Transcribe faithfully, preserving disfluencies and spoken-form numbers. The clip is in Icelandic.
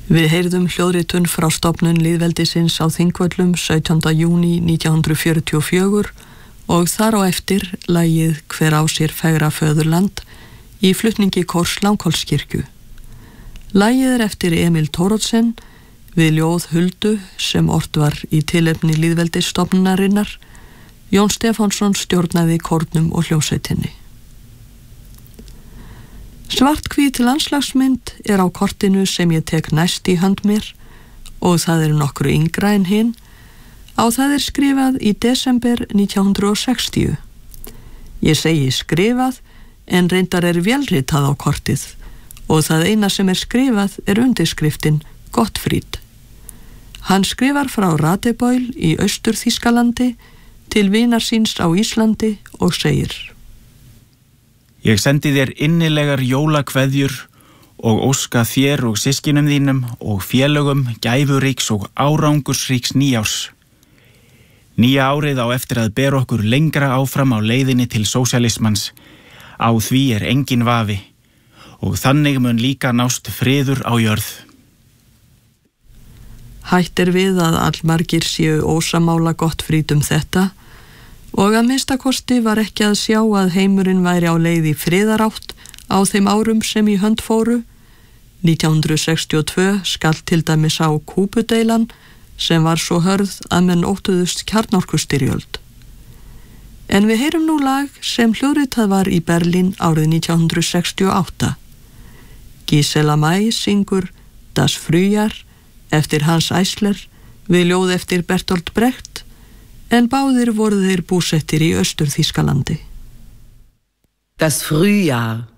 Við heyrðum hljóðritun frá stofnun lýðveldisins á Þingvöllum sautjánda júní nítján hundruð fjörutíu og fjögur og þar á eftir lagið Hver á sér fegra föðurland í flutningi kórs Langholtskirkju. Lagið er eftir Emil Thoroddsen við ljóð Huldu sem ort var í tilefni lýðveldisstofnunarinnar. Jón Stefánsson stjórnaði kórnum og hljómsveitinni. Svarthvít landslagsmynd er á kortinu sem ég tek næst í hönd mér og það er nokkru yngra en hinn. Á það er skrifað í desember nítján hundruð og sextíu. Ég segi skrifað en reyndar er vélritað á kortið og það eina sem er skrifað er undirskriftin Gottfried. Hann skrifar frá Radebeul í Austur-Þýskalandi til vinar síns á Íslandi og segir: Ég sendi þér innilegar jólakveðjur og óska þér og systkinum þínum og félögum gæfuríks og árangursríks nýjárs. Nýja árið á eftir að bera okkur lengra áfram á leiðinni til sósíalismans. Á því er engin vafi og þannig mun líka nást friður á jörð. Hætt er við að allmargir séu ósamála Gottfried um þetta og að minnstakosti var ekki að sjá að heimurinn væri á leið í friðarátt á þeim árum sem í hönd fóru. nítján hundruð sextíu og tvö skall til dæmis á Kúbudeilan sem var svo hörð að menn óttuðust kjarnorkustyrjöld. En við heyrum nú lag sem hljóðritað var í Berlín árið nítján hundruð sextíu og átta. Gisela May syngur Das Frühjahr eftir Hans Eisler við ljóð eftir Bertolt Brecht, en báðir voru þeir búsettir í Austur-Þýskalandi. Das Frühjahr.